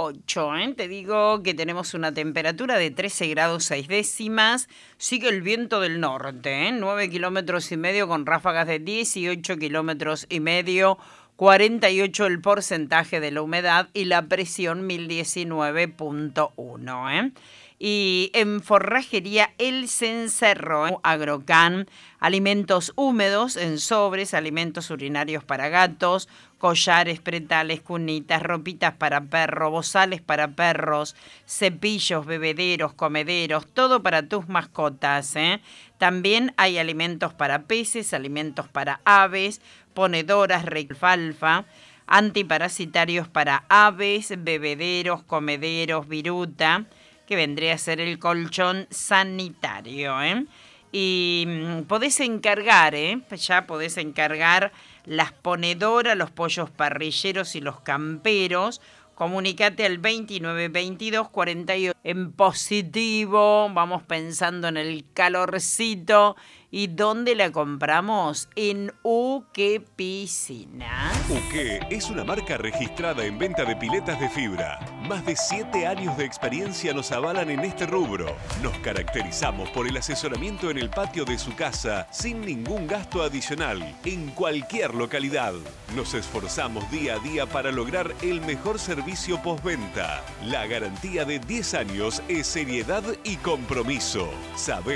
8, ¿eh? Te digo que tenemos una temperatura de 13 grados 6 décimas. Sigue el viento del norte, 9 kilómetros y medio con ráfagas de 18 kilómetros y medio. 48 el porcentaje de la humedad y la presión 1019.1, ¿eh? Y en forrajería El Cencerro, Agrocan, alimentos húmedos en sobres, alimentos urinarios para gatos, collares, pretales, cunitas, ropitas para perro, bozales para perros, cepillos, bebederos, comederos, todo para tus mascotas, ¿eh? También hay alimentos para peces, alimentos para aves, ponedoras, alfalfa, antiparasitarios para aves, bebederos, comederos, viruta, que vendría a ser el colchón sanitario, ¿eh? Y podés encargar, ya podés encargar las ponedoras, los pollos parrilleros y los camperos. Comunicate al 2922 48 en positivo. Vamos pensando en el calorcito. ¿Y dónde la compramos? En Uque Piscinas. Uque es una marca registrada en venta de piletas de fibra. Más de 7 años de experiencia nos avalan en este rubro. Nos caracterizamos por el asesoramiento en el patio de su casa sin ningún gasto adicional, en cualquier localidad. Nos esforzamos día a día para lograr el mejor servicio postventa. La garantía de 10 años es seriedad y compromiso. Sabemos